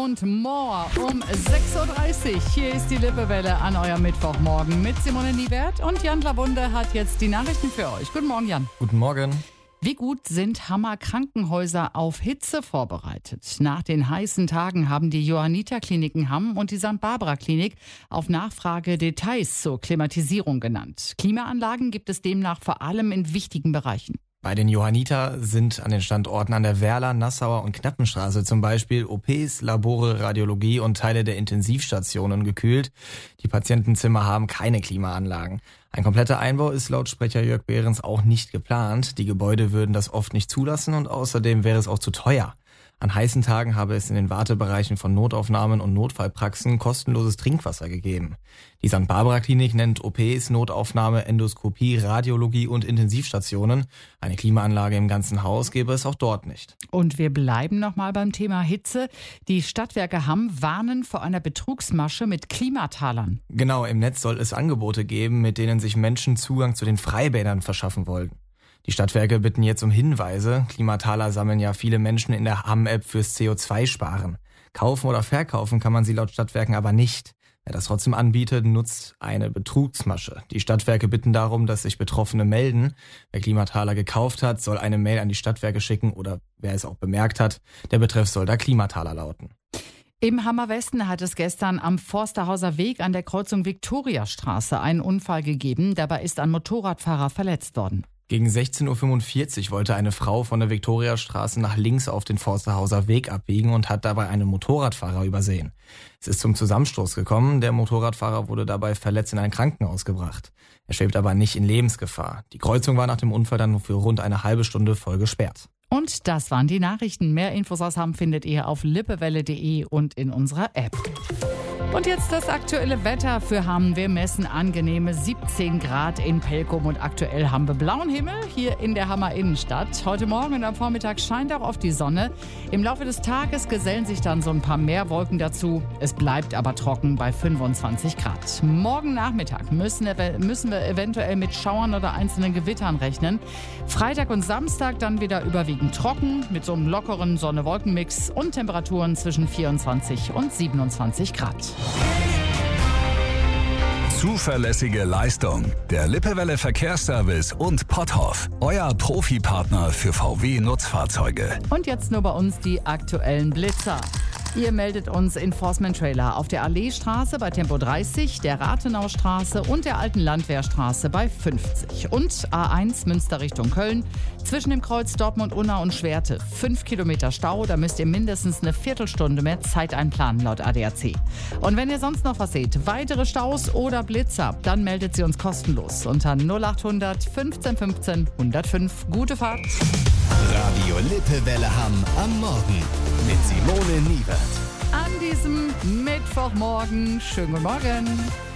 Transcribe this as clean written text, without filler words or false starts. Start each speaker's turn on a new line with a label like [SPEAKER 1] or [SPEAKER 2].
[SPEAKER 1] und More um 6.30 Uhr. Hier ist die Lippewelle an eurem Mittwochmorgen mit Simone Niewert. Und Jan Labunde hat jetzt die Nachrichten für euch. Guten Morgen, Jan.
[SPEAKER 2] Guten Morgen.
[SPEAKER 1] Wie gut sind Hammer Krankenhäuser auf Hitze vorbereitet? Nach den heißen Tagen haben die Johanniter-Kliniken Hamm und die St. Barbara-Klinik auf Nachfrage Details zur Klimatisierung genannt. Klimaanlagen gibt es demnach vor allem in wichtigen Bereichen.
[SPEAKER 2] Bei den Johanniter sind an den Standorten an der Werler, Nassauer und Knappenstraße zum Beispiel OPs, Labore, Radiologie und Teile der Intensivstationen gekühlt. Die Patientenzimmer haben keine Klimaanlagen. Ein kompletter Einbau ist laut Sprecher Jörg Behrens auch nicht geplant. Die Gebäude würden das oft nicht zulassen und außerdem wäre es auch zu teuer. An heißen Tagen habe es in den Wartebereichen von Notaufnahmen und Notfallpraxen kostenloses Trinkwasser gegeben. Die St. Barbara-Klinik nennt OPs, Notaufnahme, Endoskopie, Radiologie und Intensivstationen. Eine Klimaanlage im ganzen Haus gäbe es auch dort nicht.
[SPEAKER 1] Und wir bleiben nochmal beim Thema Hitze. Die Stadtwerke Hamm warnen vor einer Betrugsmasche mit Klimatalern.
[SPEAKER 2] Genau, im Netz soll es Angebote geben, mit denen sich Menschen Zugang zu den Freibädern verschaffen wollen. Die Stadtwerke bitten jetzt um Hinweise. Klimataler sammeln ja viele Menschen in der Hamm-App fürs CO2-Sparen. Kaufen oder verkaufen kann man sie laut Stadtwerken aber nicht. Wer das trotzdem anbietet, nutzt eine Betrugsmasche. Die Stadtwerke bitten darum, dass sich Betroffene melden. Wer Klimataler gekauft hat, soll eine Mail an die Stadtwerke schicken oder wer es auch bemerkt hat, der Betreff soll da Klimataler lauten.
[SPEAKER 1] Im Hammer Westen hat es gestern am Forsterhauser Weg an der Kreuzung Viktoriastraße einen Unfall gegeben. Dabei ist ein Motorradfahrer verletzt worden.
[SPEAKER 2] Gegen 16.45 Uhr wollte eine Frau von der Viktoriastraße nach links auf den Forsterhauser Weg abbiegen und hat dabei einen Motorradfahrer übersehen. Es ist zum Zusammenstoß gekommen. Der Motorradfahrer wurde dabei verletzt in ein Krankenhaus gebracht. Er schwebt aber nicht in Lebensgefahr. Die Kreuzung war nach dem Unfall dann für rund eine halbe Stunde voll gesperrt.
[SPEAKER 1] Und das waren die Nachrichten. Mehr Infos aus Hamm findet ihr auf lippewelle.de und in unserer App. Und jetzt das aktuelle Wetter für Hamm. Wir messen angenehme 17 Grad in Pelkum und aktuell haben wir blauen Himmel hier in der Hammer Innenstadt. Heute Morgen und am Vormittag scheint auch oft die Sonne. Im Laufe des Tages gesellen sich dann so ein paar mehr Wolken dazu. Es bleibt aber trocken bei 25 Grad. Morgen Nachmittag müssen wir eventuell mit Schauern oder einzelnen Gewittern rechnen. Freitag und Samstag dann wieder überwiegend trocken mit so einem lockeren Sonne-Wolken-Mix und Temperaturen zwischen 24 und 27 Grad.
[SPEAKER 3] Zuverlässige Leistung. Der Lippewelle Verkehrsservice und Potthoff. Euer Profipartner für VW-Nutzfahrzeuge.
[SPEAKER 1] Und jetzt nur bei uns die aktuellen Blitzer. Ihr meldet uns Enforcement-Trailer auf der Alleestraße bei Tempo 30, der Rathenaustraße und der Alten Landwehrstraße bei 50. Und A1 Münster Richtung Köln zwischen dem Kreuz Dortmund-Unna und Schwerte. 5 Kilometer Stau, da müsst ihr mindestens eine Viertelstunde mehr Zeit einplanen laut ADAC. Und wenn ihr sonst noch was seht, weitere Staus oder Blitzer, dann meldet sie uns kostenlos unter 0800 15 15 105. Gute Fahrt!
[SPEAKER 4] Radio Lippewelle Hamm am Morgen mit Simone Niewert.
[SPEAKER 1] An diesem Mittwochmorgen. Schönen guten Morgen.